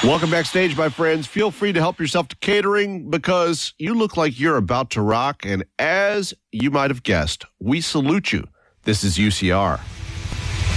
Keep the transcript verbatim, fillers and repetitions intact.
Welcome backstage, my friends. Feel free to help yourself to catering because you look like you're about to rock. And as you might have guessed, we salute you. This is U C R.